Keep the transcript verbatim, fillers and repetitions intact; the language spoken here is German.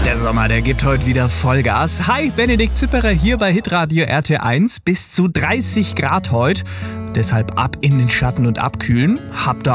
Der Sommer, der gibt heute wieder Vollgas. Hi, Benedikt Zipperer hier bei Hitradio R T eins. Bis zu dreißig Grad heute. Deshalb ab in den Schatten und abkühlen. Habt ihr